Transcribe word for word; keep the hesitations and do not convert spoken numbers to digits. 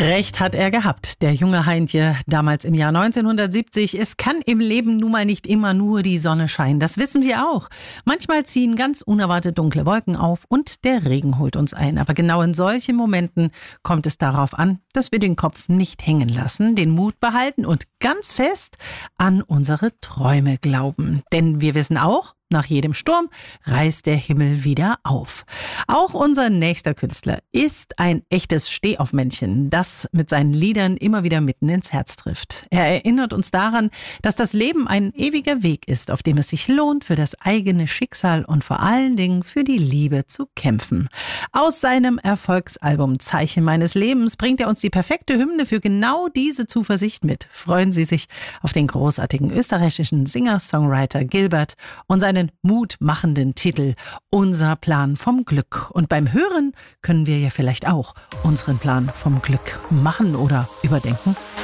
Recht hat er gehabt, der junge Heintje, damals im Jahr neunzehnhundertsiebzig. Es kann im Leben nun mal nicht immer nur die Sonne scheinen, das wissen wir auch. Manchmal ziehen ganz unerwartet dunkle Wolken auf und der Regen holt uns ein. Aber genau in solchen Momenten kommt es darauf an, dass wir den Kopf nicht hängen lassen, den Mut behalten und ganz fest an unsere Träume glauben. Denn wir wissen auch, nach jedem Sturm reißt der Himmel wieder auf. Auch unser nächster Künstler ist ein echtes Stehaufmännchen, das mit seinen Liedern immer wieder mitten ins Herz trifft. Er erinnert uns daran, dass das Leben ein ewiger Weg ist, auf dem es sich lohnt, für das eigene Schicksal und vor allen Dingen für die Liebe zu kämpfen. Aus seinem Erfolgsalbum Zeichen meines Lebens bringt er uns die perfekte Hymne für genau diese Zuversicht mit. Freuen Sie sich auf den großartigen österreichischen Singer-Songwriter Gilbert und seine mutmachenden Titel Unser Plan vom Glück. Und beim Hören können wir ja vielleicht auch unseren Plan vom Glück machen oder überdenken.